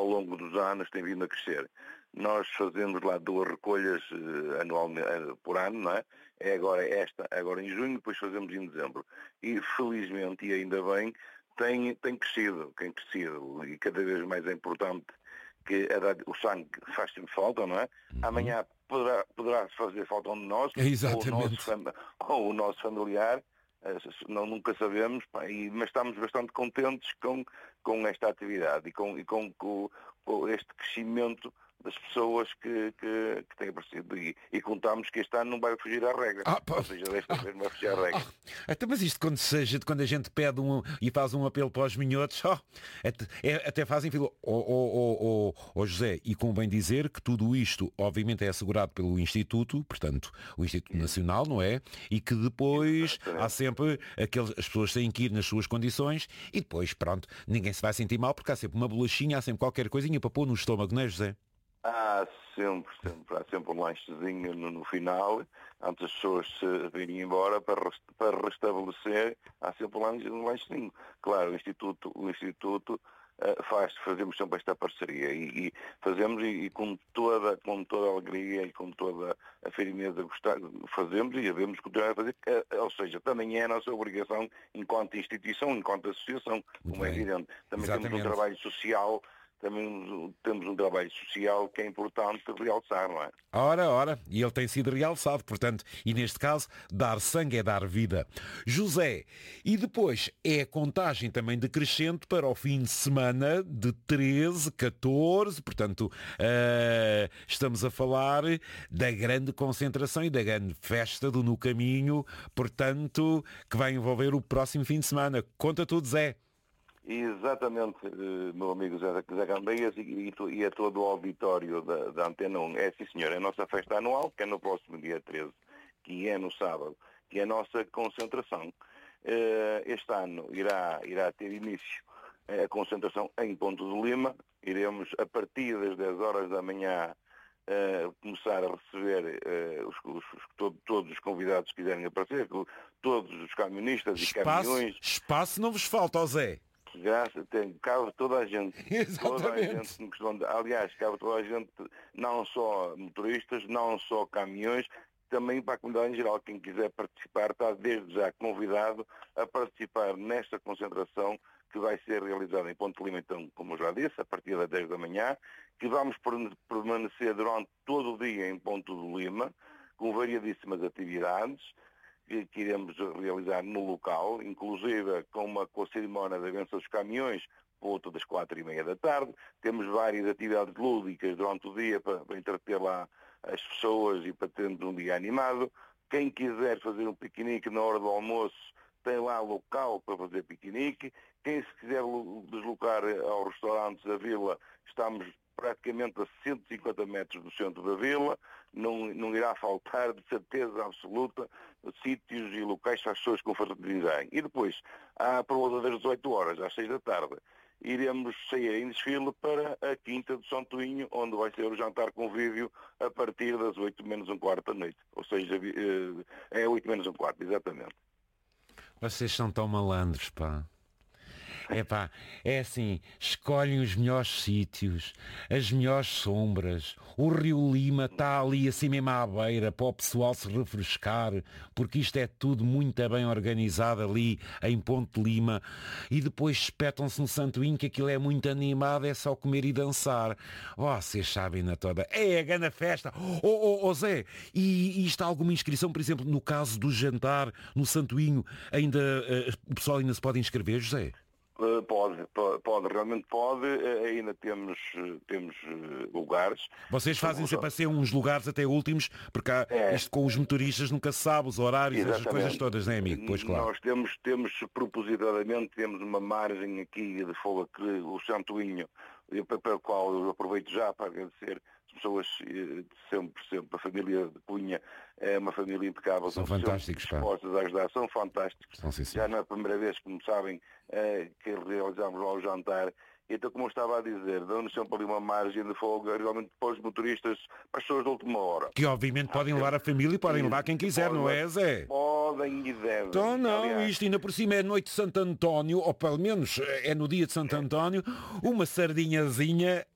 ao longo dos anos tem vindo a crescer. Nós fazemos lá 2 recolhas anualmente, por ano, não é? É agora agora em junho, depois fazemos em dezembro. E felizmente, e ainda bem, tem crescido, e cada vez mais é importante que o sangue faz sempre falta, não é? Amanhã poderá fazer falta um de nós, Exatamente. ou o nosso familiar, nunca sabemos, mas estamos bastante contentes com esta atividade e com este crescimento das pessoas que têm aparecido e contamos que este ano não vai fugir à regra. Ou seja, desta vez não vai fugir à regra. Até, mas isto quando a gente pede e faz um apelo para os minhotos, até fazem fila. José, e convém dizer que tudo isto obviamente é assegurado pelo Instituto, portanto, o Instituto Nacional, não é? E que depois há sempre as pessoas têm que ir nas suas condições e depois, pronto, ninguém se vai sentir mal porque há sempre uma bolachinha, há sempre qualquer coisinha para pôr no estômago, não é, José? Há sempre um lanchezinho no final, antes das pessoas se virem embora para restabelecer, há sempre um lanchezinho. Claro, o Instituto fazemos sempre esta parceria e fazemos e com toda a alegria e com toda a firmeza fazemos e devemos continuar a fazer, ou seja, também é a nossa obrigação enquanto instituição, enquanto associação, como é evidente. Também temos um trabalho social. Também temos um trabalho social que é importante realçar, não é? Ora, e ele tem sido realçado, portanto, e neste caso, dar sangue é dar vida. José, e depois é a contagem também decrescente para o fim de semana de 13, 14, portanto, estamos a falar da grande concentração e da grande festa do No Caminho, portanto, que vai envolver o próximo fim de semana. Conta tudo, Zé. Exatamente, meu amigo Zé Candeias e a todo o auditório da Antena 1. É, sim senhor, é a nossa festa anual, que é no próximo dia 13, que é no sábado, que é a nossa concentração. Este ano irá ter início a concentração em Ponte de Lima. Iremos, a partir das 10 horas da manhã, começar a receber todos os convidados que quiserem aparecer, todos os camionistas e caminhões. Espaço não vos falta, Zé. Cabe toda a gente. Exatamente. Aliás, cabe toda a gente, não só motoristas, não só caminhões, também para a comunidade em geral. Quem quiser participar está desde já convidado a participar nesta concentração que vai ser realizada em Ponte de Lima, então, como eu já disse, a partir das 10 da manhã, que vamos permanecer durante todo o dia em Ponte de Lima, com variadíssimas atividades que iremos realizar no local, inclusive com a cerimónia da benção dos caminhões, por volta das 4h30 da tarde. Temos várias atividades lúdicas durante o dia para entreter lá as pessoas e para termos um dia animado. Quem quiser fazer um piquenique na hora do almoço, tem lá local para fazer piquenique. Quem se quiser deslocar aos restaurantes da vila, estamos praticamente a 150 metros do centro da vila, não irá faltar, de certeza absoluta, sítios e locais para as pessoas confraternizarem. E depois, por volta das 18 horas, às 6 da tarde, iremos sair em desfile para a Quinta do Santoinho, onde vai ser o jantar convívio a partir das 8 menos um quarto da noite. Ou seja, é 8 menos um quarto, exatamente. Vocês são tão malandros, pá. É assim, escolhem os melhores sítios, as melhores sombras. O Rio Lima está ali assim mesmo à beira para o pessoal se refrescar, porque isto é tudo muito bem organizado ali em Ponte de Lima. E depois espetam-se no Santoinho, que aquilo é muito animado, é só comer e dançar. Vocês sabem na toda. É a grande festa. Zé, e está alguma inscrição, por exemplo, no caso do jantar no Santoinho, ainda o pessoal ainda se pode inscrever, José? Realmente pode, ainda temos lugares. Vocês fazem sempre a ser uns lugares até últimos, porque isto com os motoristas nunca se sabe, os horários, essas coisas todas, não é, amigo? Pois claro. Nós temos propositadamente, temos uma margem aqui de folga que o Santoinho, para o qual eu aproveito já para agradecer as pessoas sempre, a família de Cunha é uma família impecável. São fantásticos, dispostos a ajudar, são fantásticos. São, sim, já não é a primeira vez, como sabem, que realizamos lá o jantar. Então, como eu estava a dizer, damos sempre ali uma margem de folga, realmente para os motoristas, para as pessoas da última hora. Que obviamente podem levar a família e podem levar quem quiser, não é, Zé? Podem e devem. Então não, isto ainda por cima é noite de Santo António, ou pelo menos é no dia de Santo António, uma sardinhazinha